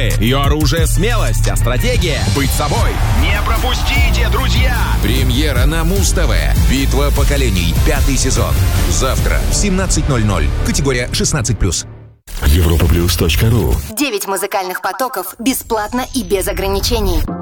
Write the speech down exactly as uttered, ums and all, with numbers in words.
силы, ее оружие — смелость, а стратегия — быть собой. Не пропустите, друзья! Премьера на Муз-ТВ. «Битва поколений». Пятый сезон. Завтра в семнадцать ноль ноль. Категория шестнадцать плюс. Европа плюс точка ру. Девять музыкальных потоков бесплатно и без ограничений.